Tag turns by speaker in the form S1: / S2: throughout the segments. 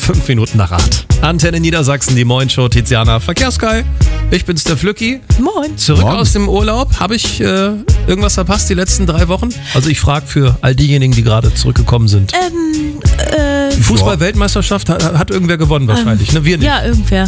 S1: 5 Minuten nach 8. Antenne Niedersachsen, die Moin-Show, Tiziana Verkehrskai. Ich bin's, der Flücki.
S2: Moin.
S1: Zurück
S3: Morgen.
S1: aus dem Urlaub. Habe ich irgendwas verpasst die letzten 3 Wochen? Also ich frage für all diejenigen, die gerade zurückgekommen sind. Fußball-Weltmeisterschaft hat irgendwer gewonnen wahrscheinlich, ne? Wir nicht.
S2: Ja, irgendwer.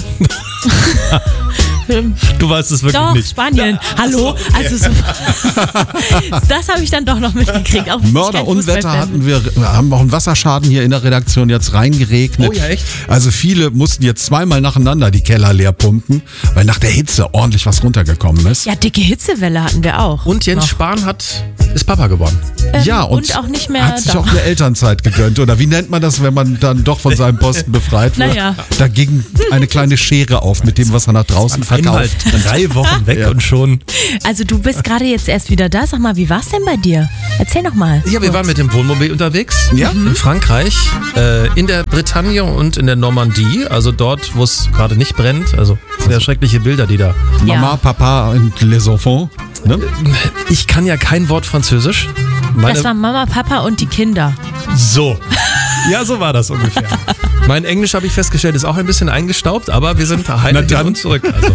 S1: Du weißt es wirklich
S2: Doch,
S1: nicht.
S2: Spanien. Hallo? Also so, das habe ich dann doch noch mitgekriegt. Auch wenn ich
S3: Mörder
S2: kein
S3: und Wetter
S2: Fußballfan bin.
S3: wir haben auch einen Wasserschaden hier in der Redaktion jetzt reingeregnet.
S1: Oh ja, echt?
S3: Also viele mussten jetzt zweimal nacheinander die Keller leer pumpen, weil nach der Hitze ordentlich was runtergekommen ist.
S2: Ja, dicke Hitzewelle hatten wir auch.
S1: Und Jens
S2: noch.
S1: Spahn ist Papa geworden.
S3: Ja,
S2: und auch nicht mehr
S3: hat sich
S2: da.
S3: auch eine Elternzeit gegönnt. Oder wie nennt man das, wenn man dann doch von seinem Posten befreit wird?
S2: Naja.
S3: Da ging eine kleine Schere auf mit dem, was er nach draußen
S1: Einmal
S3: verkauft.
S1: 3 Wochen weg
S3: Ja.
S1: und schon.
S2: Also du bist gerade jetzt erst wieder da. Sag mal, wie war's denn bei dir? Erzähl noch mal.
S1: Ja, wir waren mit dem Wohnmobil unterwegs.
S3: Ja.
S1: In Frankreich, in der Bretagne und in der Normandie. Also dort, wo es gerade nicht brennt. Also sehr schreckliche Bilder, die da.
S3: Mama,
S2: Ja.
S3: Papa und les enfants. Ne?
S1: Ich kann ja kein Wort Französisch.
S2: Das war Mama, Papa und die Kinder.
S1: So. Ja, so war das ungefähr. Mein Englisch, habe ich festgestellt, ist auch ein bisschen eingestaubt, aber wir sind heil
S3: Na dann.
S1: und zurück. Also.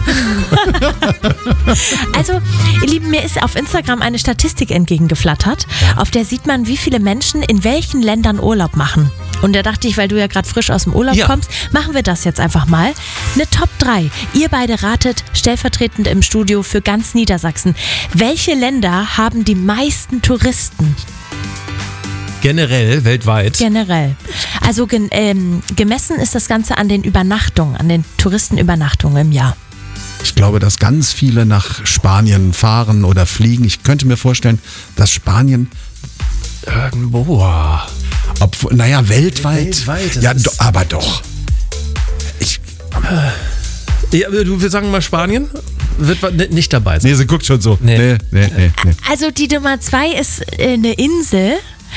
S2: Also, ihr Lieben, mir ist auf Instagram eine Statistik entgegengeflattert, auf der sieht man, wie viele Menschen in welchen Ländern Urlaub machen. Und da dachte ich, weil du ja gerade frisch aus dem Urlaub
S1: Ja.
S2: kommst, machen wir das jetzt einfach mal. Eine Top 3. Ihr beide ratet stellvertretend im Studio für ganz Niedersachsen. Welche Länder haben die meisten Touristen
S1: Generell, weltweit.
S2: generell? Also gemessen ist das Ganze an den Übernachtungen, an den Touristenübernachtungen im Jahr.
S3: Ich glaube, dass ganz viele nach Spanien fahren oder fliegen. Ich könnte mir vorstellen, dass Spanien,
S1: Irgendwo.
S3: naja, weltweit.
S1: Weltweit, das
S3: Ja,
S1: ist-
S3: aber doch. Ich,
S1: Ja, wir sagen mal Spanien. Wird nicht dabei sein.
S3: nee, sie guckt schon so.
S1: Nee.
S3: Nee.
S2: Also die Nummer 2 ist eine Insel.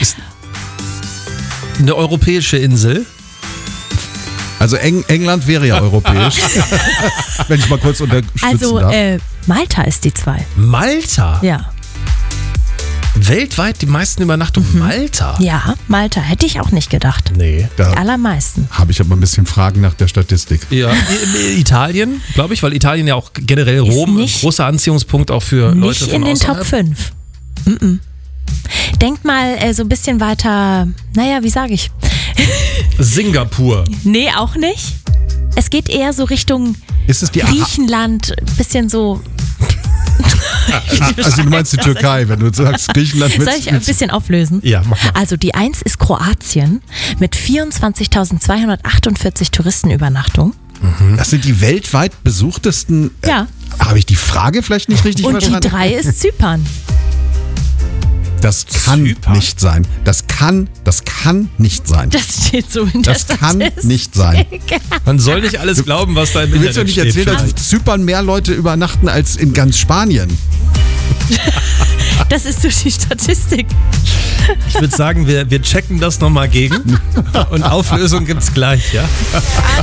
S1: Eine europäische Insel.
S3: Also England wäre ja europäisch. Wenn ich mal kurz unterstützen
S2: Also
S3: darf.
S2: Malta ist die 2.
S1: Malta.
S2: Ja.
S1: Weltweit die meisten Übernachtungen. Malta.
S2: Ja, Malta hätte ich auch nicht gedacht.
S1: Nee.
S2: Die
S3: Da
S2: allermeisten.
S3: habe ich aber ein bisschen Fragen nach der Statistik.
S1: Ja, Italien, glaube ich, weil Italien ja auch generell Rom ein
S2: nicht-
S1: großer Anziehungspunkt auch für Leute
S2: Nicht
S1: von
S2: in den
S1: außerhalb.
S2: Top 5. Denkt mal so ein bisschen weiter, naja, wie sage ich?
S1: Singapur.
S2: Nee, auch nicht. Es geht eher so Richtung
S3: Ist es die
S2: Griechenland, bisschen so.
S3: Also du meinst die Türkei, wenn du sagst Griechenland
S2: Soll ich ein bisschen auflösen?
S1: Ja, mach mal.
S2: Also die 1 ist Kroatien mit 24.248 Touristenübernachtungen.
S3: Das sind die weltweit besuchtesten.
S2: Ja.
S3: Habe ich die Frage vielleicht nicht richtig
S2: Und die
S3: verstanden?
S2: 3 ist Zypern.
S3: Das kann
S1: Zypern?
S3: nicht sein. Das kann nicht sein.
S2: Das steht so in der
S3: Das kann
S2: Statistik.
S3: nicht sein.
S1: Man soll nicht alles glauben, was da im
S3: Du willst doch
S1: Internet
S3: nicht
S1: steht.
S3: erzählen, dass in Zypern mehr Leute übernachten als in ganz Spanien.
S2: Das ist so die Statistik.
S1: Ich würde sagen, wir checken das nochmal gegen. Und Auflösung gibt's gleich, ja?